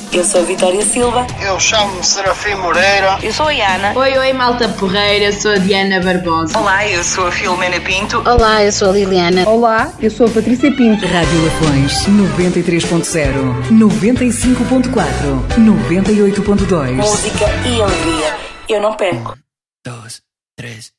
Eu sou a Vitória Silva. Eu chamo-me Serafim Moreira. Eu sou a Ana. Oi, malta porreira, eu sou a Diana Barbosa. Olá, eu sou a Filomena Pinto. Olá, eu sou a Liliana. Olá, eu sou a Patrícia Pinto. Rádio Lafões 93.0, 95.4, 98.2. Música e alegria. Eu não perco. 1, 2, 3.